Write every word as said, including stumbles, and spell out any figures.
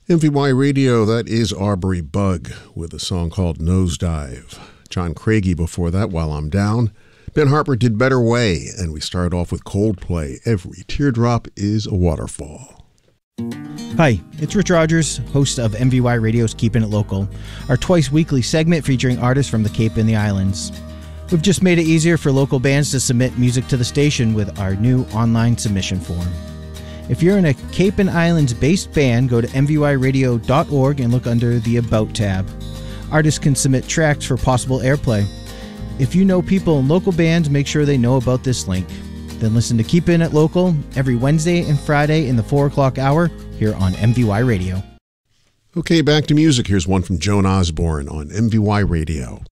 M V Y Radio, that is Arbery Bug with a song called Nosedive. John Craigie before that, While I'm Down. Ben Harper did Better Way, and we start off with Coldplay, Every Teardrop is a Waterfall. Hi, it's Rich Rogers, host of M V Y Radio's Keeping It Local, our twice-weekly segment featuring artists from the Cape and the Islands. We've just made it easier for local bands to submit music to the station with our new online submission form. If you're in a Cape and Islands-based band, go to m v y radio dot org and look under the About tab. Artists can submit tracks for possible airplay. If you know people in local bands, make sure they know about this link. Then listen to Keepin' It Local every Wednesday and Friday in the four o'clock hour here on M V Y Radio. Okay, back to music. Here's one from Joan Osborne on M V Y Radio.